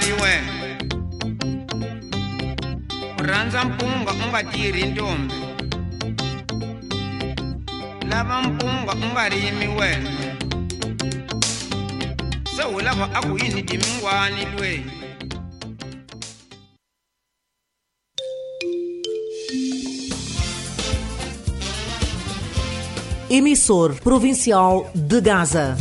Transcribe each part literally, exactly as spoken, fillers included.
iwe rhandza mpunga u nga tirhi ntombi lava mpunga u nga rimi wena se u lava a ku yini timingwani lwe Emissor Provincial de Gaza.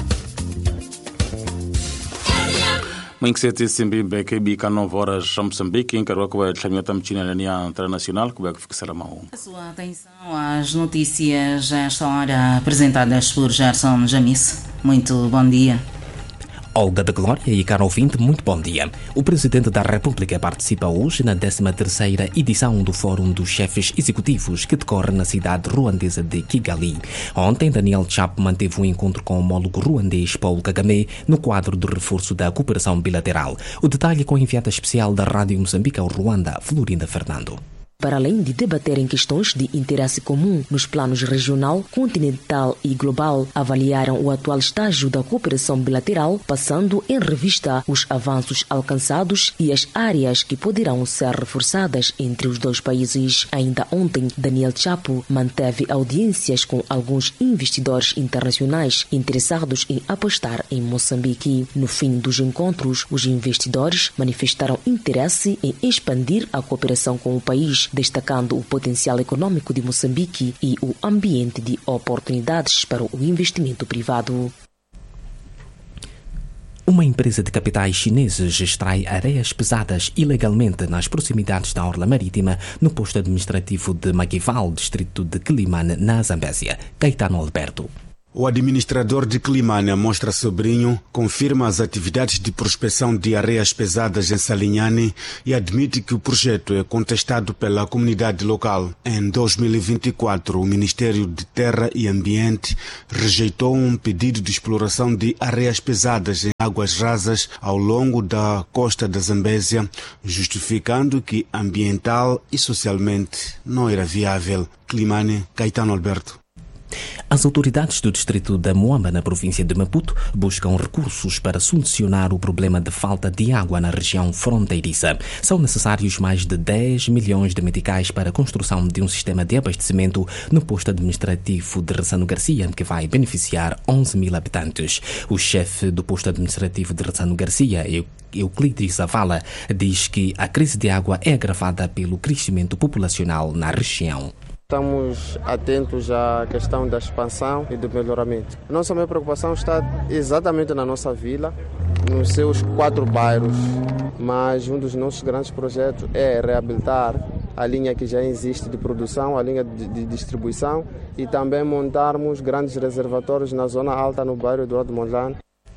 Mwingseti Simbimbe K B ka nove horas Moçambique, encarou com a Tlameta Mchina na linha internacional, que vai fixar a mão. A sua atenção às notícias a esta hora apresentadas por Gerson Jamis. Muito bom dia. Olga da Glória e caro ouvinte, muito bom dia. O Presidente da República participa hoje na décima terceira edição do Fórum dos Chefes Executivos, que decorre na cidade ruandesa de Kigali. Ontem, Daniel Chapo manteve um encontro com o homólogo ruandês Paul Kagame no quadro do reforço da cooperação bilateral. O detalhe com a enviada especial da Rádio Moçambique ao Ruanda, Florinda Fernando. Para além de debaterem questões de interesse comum nos planos regional, continental e global, avaliaram o atual estágio da cooperação bilateral, passando em revista os avanços alcançados e as áreas que poderão ser reforçadas entre os dois países. Ainda ontem, Daniel Chapo manteve audiências com alguns investidores internacionais interessados em apostar em Moçambique. No fim dos encontros, os investidores manifestaram interesse em expandir a cooperação com o país, destacando o potencial econômico de Moçambique e o ambiente de oportunidades para o investimento privado. Uma empresa de capitais chineses extrai areias pesadas ilegalmente nas proximidades da orla marítima no posto administrativo de Magival, distrito de Quelimane, na Zambésia. Caetano Alberto. O administrador de Quelimane, Mostra Sobrinho, confirma as atividades de prospecção de areias pesadas em Salinhane e admite que o projeto é contestado pela comunidade local. Em dois mil e vinte e quatro, o Ministério de Terra e Ambiente rejeitou um pedido de exploração de areias pesadas em águas rasas ao longo da costa da Zambésia, justificando que ambiental e socialmente não era viável. Quelimane, Caetano Alberto. As autoridades do distrito da Moamba, na província de Maputo, buscam recursos para solucionar o problema de falta de água na região fronteiriça. São necessários mais de dez milhões de meticais para a construção de um sistema de abastecimento no posto administrativo de Ressano Garcia, que vai beneficiar onze mil habitantes. O chefe do posto administrativo de Ressano Garcia, Euclides Zavala, diz que a crise de água é agravada pelo crescimento populacional na região. Estamos atentos à questão da expansão e do melhoramento. Nossa maior preocupação está exatamente na nossa vila, nos seus quatro bairros, mas um dos nossos grandes projetos é reabilitar a linha que já existe de produção, a linha de, de distribuição e também montarmos grandes reservatórios na zona alta, no bairro Eduardo Mondlane.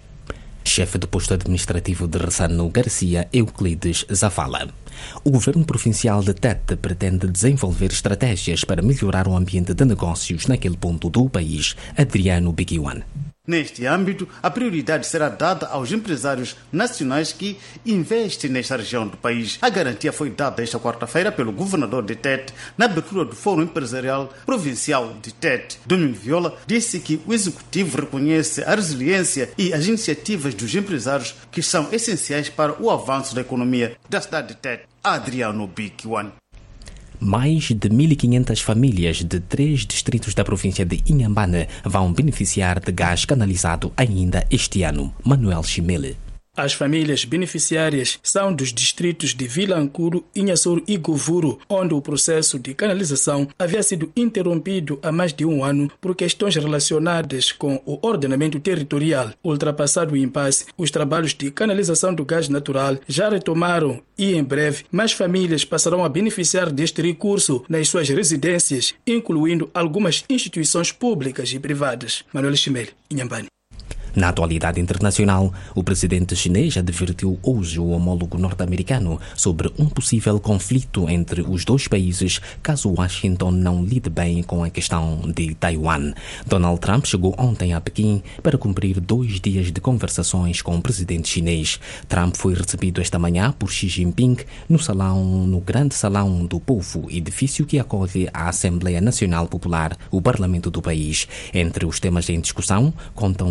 Chefe do posto administrativo de Ressano Garcia, Euclides Zavala. O governo provincial de Tete pretende desenvolver estratégias para melhorar o ambiente de negócios naquele ponto do país. Adriano Biguiwan. Neste âmbito, a prioridade será dada aos empresários nacionais que investem nesta região do país. A garantia foi dada esta quarta-feira pelo governador de Tete na abertura do Fórum Empresarial Provincial de Tete. Domingo Viola disse que o executivo reconhece a resiliência e as iniciativas dos empresários que são essenciais para o avanço da economia da cidade de Tete. Adriano Biguiwan. Mais de mil e quinhentas famílias de três distritos da província de Inhambane vão beneficiar de gás canalizado ainda este ano. Manuel Chimele. As famílias beneficiárias são dos distritos de Vilancuru, Inhassoro e Govuro, onde o processo de canalização havia sido interrompido há mais de um ano por questões relacionadas com o ordenamento territorial. Ultrapassado o impasse, os trabalhos de canalização do gás natural já retomaram e, em breve, mais famílias passarão a beneficiar deste recurso nas suas residências, incluindo algumas instituições públicas e privadas. Manuel Chimele, Inhambane. Na atualidade internacional, o presidente chinês advertiu hoje o homólogo norte-americano sobre um possível conflito entre os dois países caso Washington não lide bem com a questão de Taiwan. Donald Trump chegou ontem a Pequim para cumprir dois dias de conversações com o presidente chinês. Trump foi recebido esta manhã por Xi Jinping no salão, no Grande Salão do Povo, edifício que acolhe a Assembleia Nacional Popular, o parlamento do país. Entre os temas em discussão, contam-se o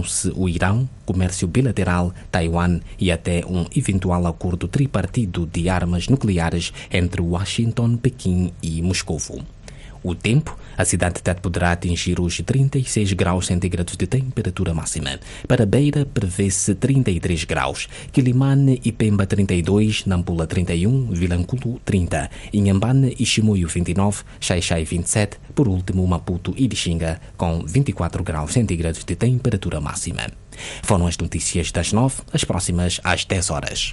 Irão, comércio bilateral, Taiwan e até um eventual acordo tripartido de armas nucleares entre Washington, Pequim e Moscovo. O tempo, a cidade de Tete poderá atingir os trinta e seis graus centígrados de temperatura máxima. Para Beira, prevê-se trinta e três graus. Quilimane e Pemba, trinta e dois. Nampula, trinta e um. Vilanculo, trinta. Inhambane e Chimoio, vinte e nove. Xai-Xai, vinte e sete. Por último, Maputo e Lixinga, com vinte e quatro graus centígrados de temperatura máxima. Foram as notícias das nove, as próximas às dez horas.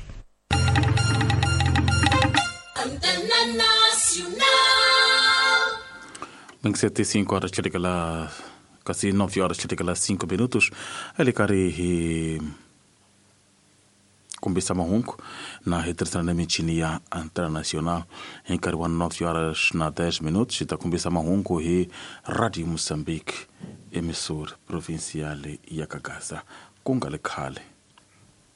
Bem que sete e cinco horas, chega lá, quase nove horas, chega lá cinco minutos. Ele cari começa mahunco na retransmissão da Mentinia Internacional em Caruana nove horas na dez minutos. Está começa mahunco e Rádio Moçambique, emissor provincial e Yakagaza, com Galekale.